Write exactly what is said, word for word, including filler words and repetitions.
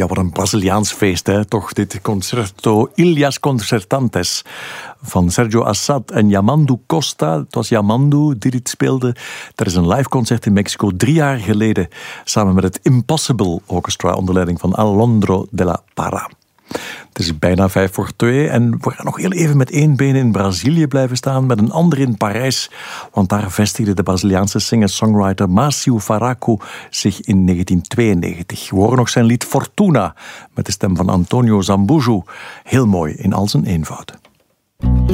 Ja, wat een Braziliaans feest, hè? Toch, dit concerto Ilhas Concertantes van Sergio Assad en Yamandu Costa. Het was Yamandu die dit speelde. Er is een live concert in Mexico drie jaar geleden samen met het Impossible Orchestra onder leiding van Alondro de la Parra. Het is bijna vijf voor twee en we gaan nog heel even met één been in Brazilië blijven staan, met een ander in Parijs, want daar vestigde de Braziliaanse singer-songwriter Márcio Faraco zich in negentien tweeënnegentig. We horen nog zijn lied Fortuna met de stem van Antonio Zambujo. Heel mooi in al zijn eenvoud.